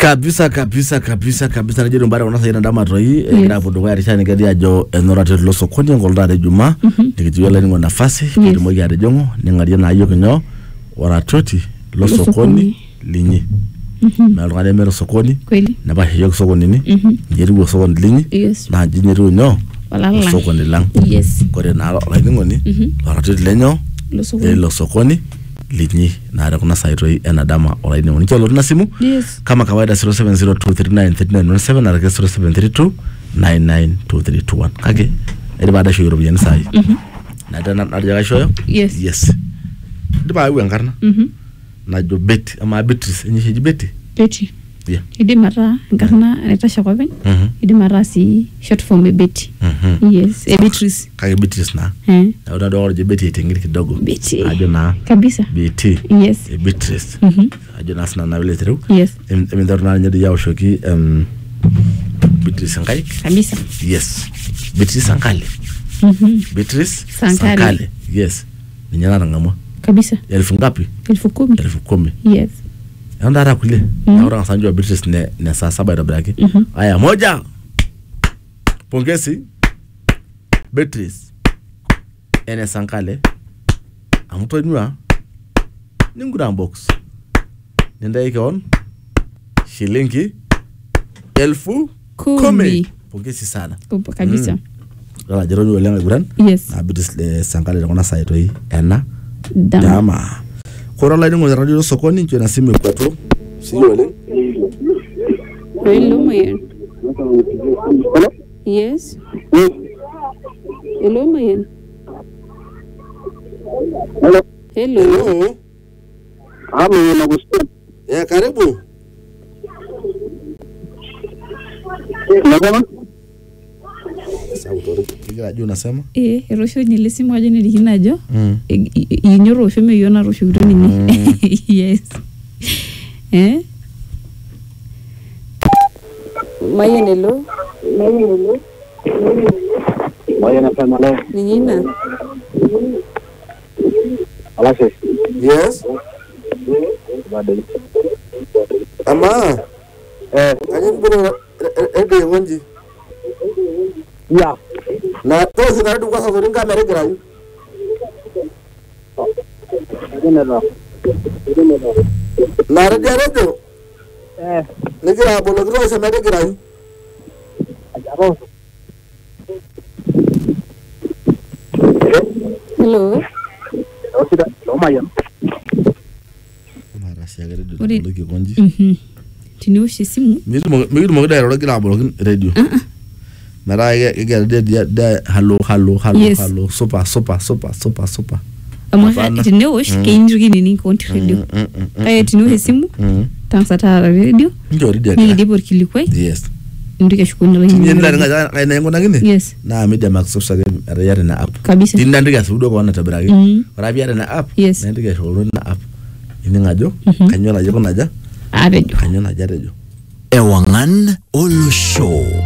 Kabisa najua mbara unasa ina ndama toi ngira podo kwa rishani ngadi ajo enora te lo sokoni ngolda de juma nikijuela ningo nafasi ndimo ya de jongo ningaria na ayo kinyo ora toti lo sokoni linyi na ngale mero sokoni kweli na ba hiyo sokoni ni njeri wo sokoni linyi na jinyeru nyo wala sokoni lang kore na la ningo ni ora toti lenyo lo sokoni linyi na ada kuna saito ena dama olaini monicho lo na simu kama kawaida 0702393917 na 0732992321 kage eri baada shoyo robiani sai na dana najaga shoyo yes diba awu ngarna na jo beti ama beatrice enyi beti yeah idi mara ngarna netasha kwa ben idi mara si short form beti yes beatrice kage beatrice na na una do je beti tengiri kidogo beti ajo na kabisa beti yes beatrice ajo na sana na vile teru yes emindaro na nyadi yao shoki beatrice ngai kabisa yes beatrice sankale beatrice sankale yes ninyana ngamwa kabisa 1000 ngapi 10,000 yes andara kule na ora sanjwa beatrice ne saa 7 da braki aya moja pongezi beatrice ene sankale amutonywa ningura box nenda ikaon shilingi 10,000 pongezi sana kabisa wala jero lenga guran yes na beatrice sankale kuna saa ito ena dama kora la ningo radio sokoni nje na simu kwetu sio ile hello mayen yes hello mayen hello Ame na gusto karibu Nagama sauti kile juu nasema rosho nilisimu aje nilikinajo inyoro rosho meyona rosho gudoni yes mayenelo mayena kama leo nina alase yes bado ama kanyi bro ede ngonji ya na tozi na duka sasa ringa meregra na radio nigira bolo gro se meregra ajaro hello osida lo mayen mara siagere do bolo gonji tinioshi simu miru mo gira gira bolo radio mara get de hello super amwa tinioshi keinjugi nini konti radio kaya tinioshi simu tansata radio ndio radio ni ndipo kilikwai yes ndike shukuni la ni ndani ngaja na ngona ngine yes na media max sasa yare na app kabisa tinda ndike sudo kwa na tabrage rabi yare na app yes na ndike shoro na app ini ngajo kanyola yako naja arejo kanyola jarejo Ewangan Olo Show.